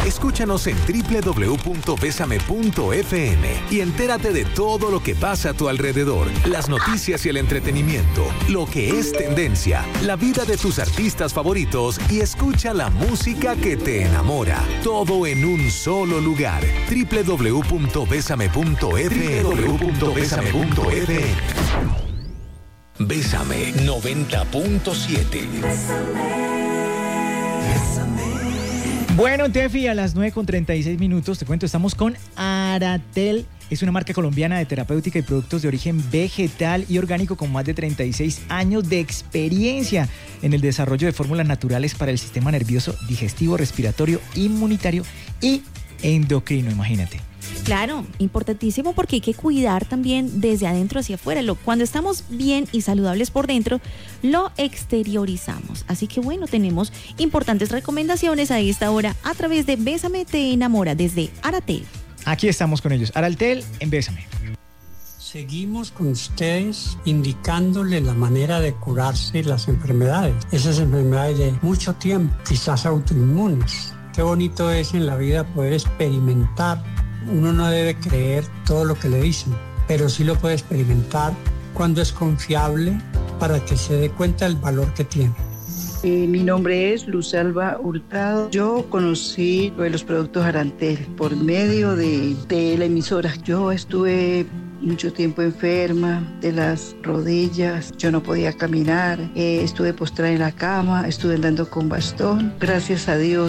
Escúchanos en www.besame.fm y entérate de todo lo que pasa a tu alrededor, las noticias y el entretenimiento, lo que es tendencia, la vida de tus artistas favoritos y escucha la música que te enamora. Todo en un solo lugar. www.besame.fm. Bésame 90.7. Bueno, Tefi, a las 9:36 te cuento, estamos con Aratel. Es una marca colombiana de terapéutica y productos de origen vegetal y orgánico con más de 36 años de experiencia en el desarrollo de fórmulas naturales para el sistema nervioso, digestivo, respiratorio, inmunitario y endocrino, imagínate. Claro, importantísimo porque hay que cuidar también desde adentro hacia afuera. Cuando estamos bien y saludables por dentro, lo exteriorizamos. Así que bueno, tenemos importantes recomendaciones a esta hora a través de Bésame te enamora desde Aratel. Aquí estamos con ellos. Aratel en Bésame. Seguimos con ustedes indicándole la manera de curarse las enfermedades. Esas enfermedades de mucho tiempo, quizás autoinmunes. Qué bonito es en la vida poder experimentar. Uno no debe creer todo lo que le dicen, pero sí lo puede experimentar cuando es confiable para que se dé cuenta del valor que tiene. Mi nombre es Luzalba Hurtado. Yo conocí los productos Aratel por medio de la emisora. Yo estuve mucho tiempo enferma de las rodillas, yo no podía caminar, estuve postrada en la cama, estuve andando con bastón. Gracias a Dios